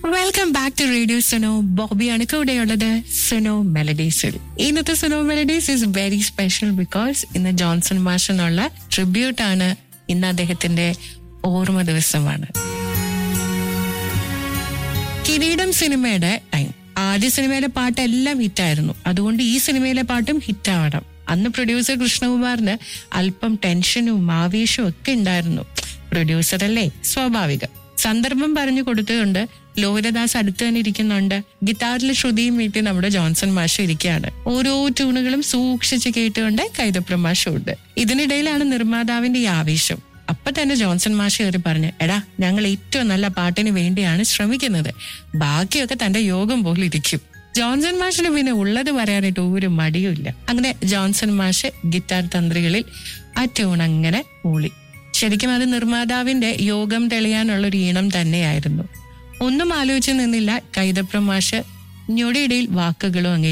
Welcome back to radio Suno. ബോബിയാണ് കൂടെയുള്ളത് സുനോ മെലഡീസിൽ. ഇന്നത്തെ Suno melodies is very special because ഇന്ന് ജോൺസൺ മാഷിനുള്ള ട്രിബ്യൂട്ട് ആണ്. ഇന്ന് അദ്ദേഹത്തിന്റെ ഓർമ്മ ദിവസമാണ്. കിരീടം സിനിമയുടെ ടൈം. ആദ്യ സിനിമയിലെ പാട്ടെല്ലാം ഹിറ്റായിരുന്നു. അതുകൊണ്ട് ഈ സിനിമയിലെ പാട്ടും ഹിറ്റാവണം. അന്ന് പ്രൊഡ്യൂസർ കൃഷ്ണകുമാറിന് അല്പം ടെൻഷനും ആവേശവും ഒക്കെ ഉണ്ടായിരുന്നു. പ്രൊഡ്യൂസർ അല്ലേ, സ്വാഭാവികം. സന്ദർഭം പറഞ്ഞു കൊടുത്തുകൊണ്ട് ലോഹിതദാസ് അടുത്ത് തന്നെ ഇരിക്കുന്നുണ്ട്. ഗിറ്റാറിൽ ശ്രുതിയും വീട്ടി നമ്മുടെ ജോൺസൺ മാഷ് ഇരിക്കുകയാണ്. ഓരോ ട്യൂണുകളും സൂക്ഷിച്ച് കേട്ടുകൊണ്ട് കൈതപ്രം മാഷും ഉണ്ട്. ഇതിനിടയിലാണ് നിർമ്മാതാവിന്റെ ഈ ആവേശം. അപ്പൊ തന്നെ ജോൺസൺ മാഷ് കയറി പറഞ്ഞു, എടാ ഞങ്ങൾ ഏറ്റവും നല്ല പാട്ടിന് വേണ്ടിയാണ് ശ്രമിക്കുന്നത്, ബാക്കിയൊക്കെ തന്റെ യോഗം പോലെ ഇരിക്കും. ജോൺസൺ മാഷിന് പിന്നെ ഉള്ളത് പറയാനായിട്ട് ഒരു മടിയുമില്ല. അങ്ങനെ ജോൺസൺ മാഷ് ഗിറ്റാർ തന്ത്രികളിൽ ആ ട്യൂൺ അങ്ങനെ മൂളി. ശരിക്കും അത് നിർമ്മാതാവിന്റെ യോഗം തെളിയാനുള്ള ഒരു ഈണം തന്നെയായിരുന്നു. ഒന്നും ആലോചിച്ച് നിന്നില്ല. കൈതപ്രം മാഷ് ഞൊടിയിടയിൽ വാക്കുകളും അങ്ങ്